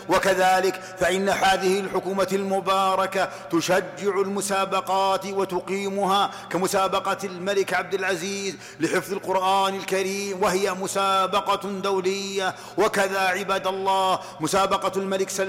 وكذلك فإن هذه الحكومة المباركة تشجع المسابقات وتقيمها، كمسابقة الملك عبد العزيز لحفظ القرآن الكريم، وهي مسابقة دولية. وكذا عباد الله مسابقة الملك سلمان